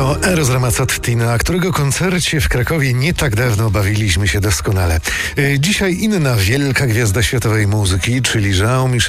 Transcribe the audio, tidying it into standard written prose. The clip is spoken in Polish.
To Eros Ramazzotti, na którego koncercie w Krakowie nie tak dawno bawiliśmy się doskonale. Dzisiaj inna wielka gwiazda światowej muzyki, czyli Jean-Michel